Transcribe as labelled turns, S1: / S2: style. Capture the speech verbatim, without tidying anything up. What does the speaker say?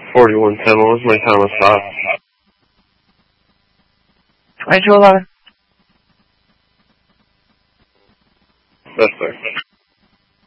S1: forty-one ten. What was my time of stop?
S2: twenty-two eleven.
S1: Yes, sir.